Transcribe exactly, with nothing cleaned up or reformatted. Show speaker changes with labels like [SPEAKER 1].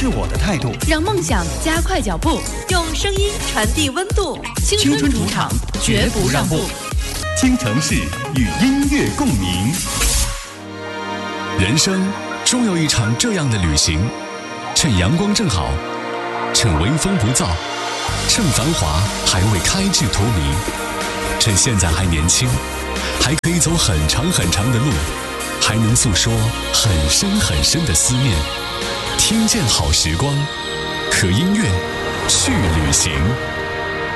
[SPEAKER 1] 是我的态度，
[SPEAKER 2] 让梦想加快脚步，
[SPEAKER 3] 用声音传递温度。
[SPEAKER 2] 青春主场，绝不让步。
[SPEAKER 1] 京城市与音乐共鸣。
[SPEAKER 4] 人生终有一场这样的旅行，趁阳光正好，趁微风不燥，趁繁华还未开至荼蘼，趁现在还年轻，还可以走很长很长的路，还能诉说很深很深的思念。听见好时光，和音乐去旅行。